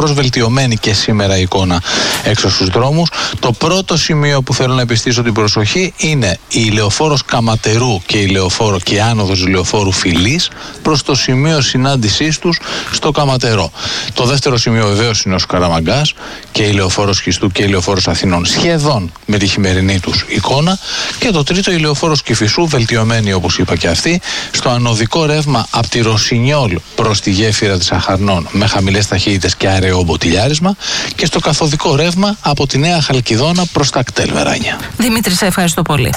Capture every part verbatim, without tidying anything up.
ελαφρώς βελτιωμένη και σήμερα η εικόνα έξω στους δρόμους. Το πρώτο σημείο που θέλω να επιστήσω την προσοχή είναι η λεωφόρος Καματερού και η λεωφόρο και η άνοδος λεωφόρου Φιλής προς το σημείο συνάντησής τους στο Καματερό. Το δεύτερο σημείο βεβαίως είναι ο Σκαραμαγκάς και η λεωφόρος Χιστού και η λεωφόρος Αθηνών σχεδόν με τη χειμερινή τους εικόνα. Και το τρίτο η λεωφόρος Κηφισού, βελτιωμένη όπως είπα και αυτή, στο ανωδικό ρεύμα από τη Ρωσινιόλ προς τη γέφυρα της Αχαρνών με χαμηλές ταχύτητες και αραιό μποτιλιάρισμα, και στο καθοδικό ρεύμα από τη Νέα Χαλκιδόνα προς τα Κτέλ Βεράνια. Δημήτρη, σε ευχαριστώ πολύ.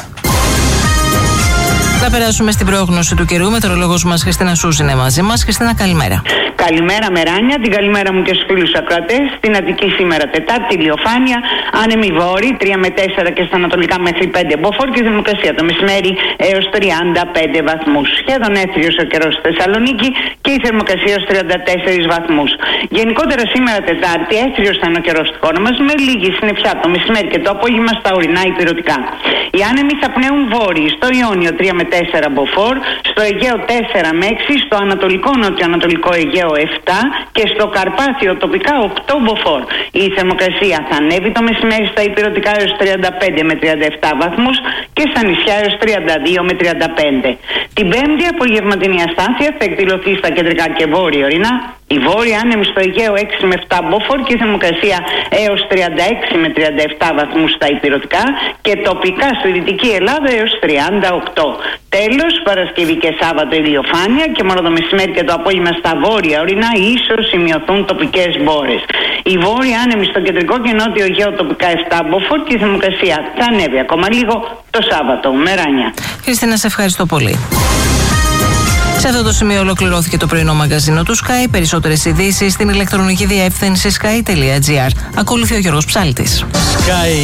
Θα περάσουμε στην πρόγνωση του καιρού. Μετεωρολόγος μας Χριστίνα Σούζη είναι μαζί μας. Χριστίνα, καλημέρα. Καλημέρα, Μεράνια. Την καλημέρα μου και στους φίλους ακροατές. Στην Αττική σήμερα Τετάρτη, ηλιοφάνεια, άνεμη βόρη, τρία με τέσσερα και στα ανατολικά μέχρι πέντε μποφόρ και θερμοκρασία το μεσημέρι έως τριάντα πέντε βαθμούς. Σχεδόν έθριος ο καιρός στη Θεσσαλονίκη και η θερμοκρασία έως τριάντα τέσσερις βαθμούς. Γενικότερα σήμερα Τετάρτη, έθριος θα είναι ο καιρός στη χώρα μας με λίγη συννεφιά το μεσημέρι και το απόγευμα στα ορεινά υπηρετικά. Οι άνεμοι θα πνέουν βόρειοι, στο Ιόνιο τρία με τέσσερα μποφόρ, στο Αιγαίο τέσσερα με έξι, στο Ανατολικό Νοτιοανατολικό Αιγαίο επτά και στο Καρπάθιο τοπικά οκτώ μποφόρ. Η θερμοκρασία θα ανέβει το μεσημέρι στα υπηρετικά έως τριάντα πέντε με τριάντα επτά βαθμούς και στα νησιά έως τριάντα δύο με τριάντα πέντε. Την Πέμπτη απογευματινή αστάθεια θα εκδηλωθεί στα κεντρικά και βόρεια ορεινά. Η βόρεια άνεμη στο Αιγαίο έξι με επτά μποφόρ και η θερμοκρασία έως τριάντα έξι με τριάντα επτά βαθμούς στα υπηρετικά και τοπικά στη Δυτική Ελλάδα έως τριάντα οκτώ. Τέλος, Παρασκευή και Σάββατο ηλιοφάνεια και μόνο το μεσημέρι και το απόγευμα στα βόρεια ορεινά ίσως σημειωθούν τοπικές μπόρες. Η βόρεια άνεμη στο κεντρικό και νότιο Αιγαίο τοπικά επτά μποφόρ και η θερμοκρασία θα ανέβει ακόμα λίγο το Σάββατο. Μεράνια. Χριστίνα, σε ευχαριστώ πολύ. Σε αυτό το σημείο ολοκληρώθηκε το πρωινό μαγκαζίνο του Sky. Περισσότερες ειδήσεις στην ηλεκτρονική διεύθυνση sky τελεία gr. Ακολουθεί ο Γιώργος Ψάλτης. Sky